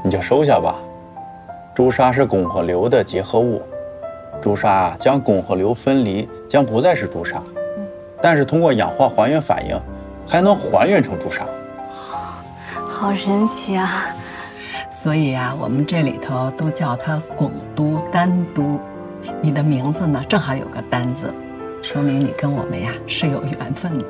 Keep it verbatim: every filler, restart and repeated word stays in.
你就收下吧。朱砂是汞和硫的结合物，朱砂将汞和硫分离，将不再是朱砂，但是通过氧化还原反应，还能还原成朱砂。 好神奇啊！ 所以啊，我们这里头都叫它汞都丹都。你的名字呢，正好有个丹字，说明你跟我们呀是有缘分的。